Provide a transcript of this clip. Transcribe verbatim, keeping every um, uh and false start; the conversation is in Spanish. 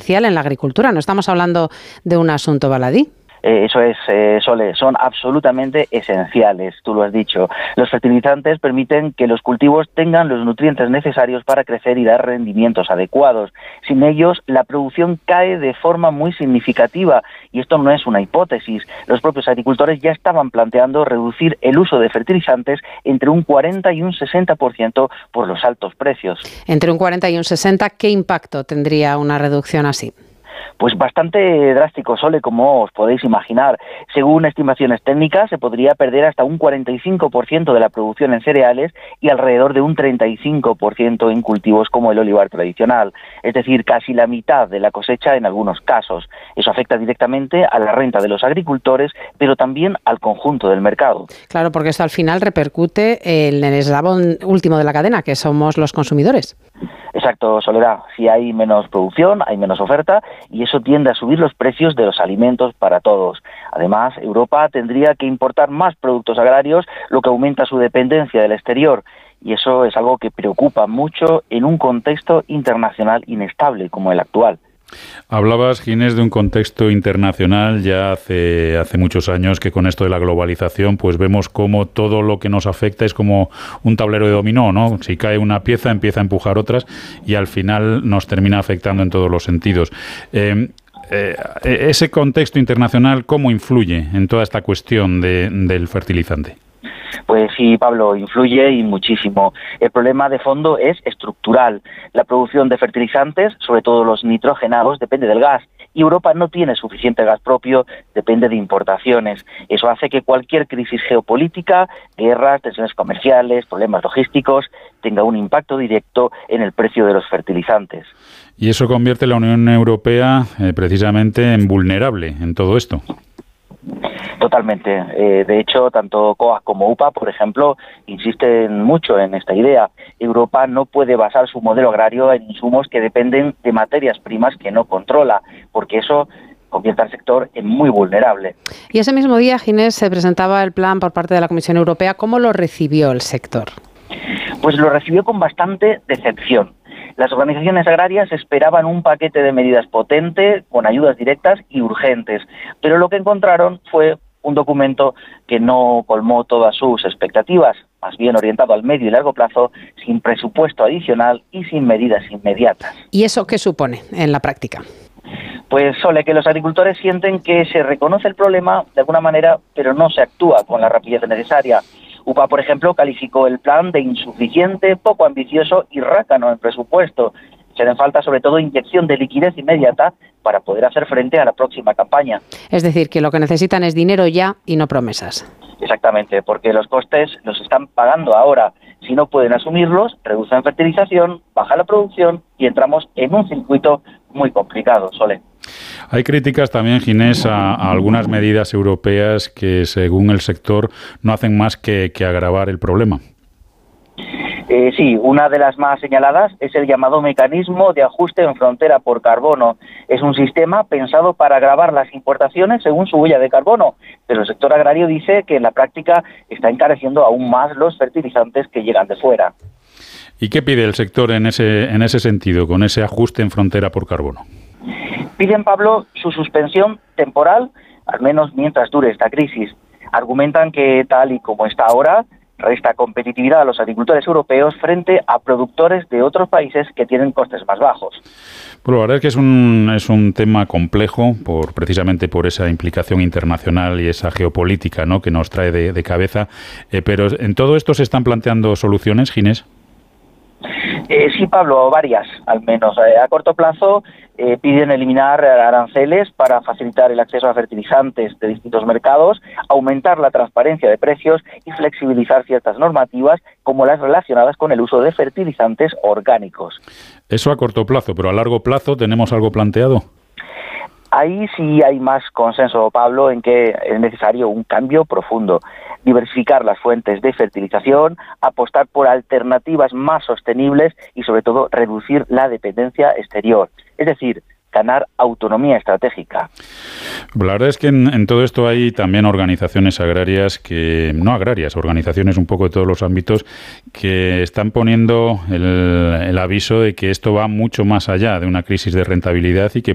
esencial en la agricultura. No estamos hablando de un asunto baladí. Eh, eso es, eh, Sole, son absolutamente esenciales, tú lo has dicho. Los fertilizantes permiten que los cultivos tengan los nutrientes necesarios para crecer y dar rendimientos adecuados. Sin ellos, la producción cae de forma muy significativa y esto no es una hipótesis. Los propios agricultores ya estaban planteando reducir el uso de fertilizantes entre un cuarenta y un sesenta por ciento por los altos precios. Entre un cuarenta y un sesenta, ¿qué impacto tendría una reducción así? Pues bastante drástico, Sole, como os podéis imaginar. Según estimaciones técnicas, se podría perder hasta un cuarenta y cinco por ciento de la producción en cereales y alrededor de un treinta y cinco por ciento en cultivos como el olivar tradicional. Es decir, casi la mitad de la cosecha en algunos casos. Eso afecta directamente a la renta de los agricultores, pero también al conjunto del mercado. Claro, porque esto al final repercute en el eslabón último de la cadena, que somos los consumidores. Exacto, Soledad. Si hay menos producción, hay menos oferta y eso tiende a subir los precios de los alimentos para todos. Además, Europa tendría que importar más productos agrarios, lo que aumenta su dependencia del exterior. Y eso es algo que preocupa mucho en un contexto internacional inestable como el actual. Hablabas, Ginés, de un contexto internacional ya hace, hace muchos años que con esto de la globalización pues vemos cómo todo lo que nos afecta es como un tablero de dominó, ¿no? Si cae una pieza empieza a empujar otras y al final nos termina afectando en todos los sentidos. Eh, eh, ese contexto internacional, ¿cómo influye en toda esta cuestión de, del fertilizante? Pues sí, Pablo, influye y muchísimo. El problema de fondo es estructural. La producción de fertilizantes, sobre todo los nitrogenados, depende del gas. Y Europa no tiene suficiente gas propio, depende de importaciones. Eso hace que cualquier crisis geopolítica, guerras, tensiones comerciales, problemas logísticos, tenga un impacto directo en el precio de los fertilizantes. Y eso convierte a la Unión Europea eh, precisamente en vulnerable en todo esto. Totalmente. Eh, de hecho, tanto COAG como U P A, por ejemplo, insisten mucho en esta idea. Europa no puede basar su modelo agrario en insumos que dependen de materias primas que no controla, porque eso convierte al sector en muy vulnerable. Y ese mismo día, Ginés, se presentaba el plan por parte de la Comisión Europea. ¿Cómo lo recibió el sector? Pues lo recibió con bastante decepción. Las organizaciones agrarias esperaban un paquete de medidas potente, con ayudas directas y urgentes, pero lo que encontraron fue un documento que no colmó todas sus expectativas, más bien orientado al medio y largo plazo, sin presupuesto adicional y sin medidas inmediatas. ¿Y eso qué supone en la práctica? Pues, Sole, que los agricultores sienten que se reconoce el problema de alguna manera, pero no se actúa con la rapidez necesaria. U P A, por ejemplo, calificó el plan de insuficiente, poco ambicioso y rácano en presupuesto. Se le falta sobre todo inyección de liquidez inmediata para poder hacer frente a la próxima campaña. Es decir, que lo que necesitan es dinero ya y no promesas. Exactamente, porque los costes los están pagando ahora. Si no pueden asumirlos, reducen fertilización, baja la producción y entramos en un circuito muy complicado, Sole. Hay críticas también, Ginés, a, a algunas medidas europeas que, según el sector, no hacen más que, que agravar el problema. Eh, sí, una de las más señaladas es el llamado mecanismo de ajuste en frontera por carbono. Es un sistema pensado para gravar las importaciones según su huella de carbono, pero el sector agrario dice que en la práctica está encareciendo aún más los fertilizantes que llegan de fuera. ¿Y qué pide el sector en ese, en ese sentido, con ese ajuste en frontera por carbono? Piden, Pablo, su suspensión temporal, al menos mientras dure esta crisis. Argumentan que, tal y como está ahora, resta competitividad a los agricultores europeos frente a productores de otros países que tienen costes más bajos. Pues la verdad es que es un, es un tema complejo, por precisamente por esa implicación internacional y esa geopolítica, ¿no?, que nos trae de, de cabeza. Eh, pero en todo esto se están planteando soluciones, Ginés. Eh, sí, Pablo, varias, al menos. Eh, a corto plazo eh, piden eliminar aranceles para facilitar el acceso a fertilizantes de distintos mercados, aumentar la transparencia de precios y flexibilizar ciertas normativas como las relacionadas con el uso de fertilizantes orgánicos. Eso a corto plazo, pero a largo plazo, ¿tenemos algo planteado? Ahí sí hay más consenso, Pablo, en que es necesario un cambio profundo. Diversificar las fuentes de fertilización, apostar por alternativas más sostenibles y, sobre todo, reducir la dependencia exterior. Es decir, ganar autonomía estratégica. La verdad es que en, en todo esto hay también organizaciones agrarias que, no agrarias, organizaciones un poco de todos los ámbitos que están poniendo el, el aviso de que esto va mucho más allá de una crisis de rentabilidad y que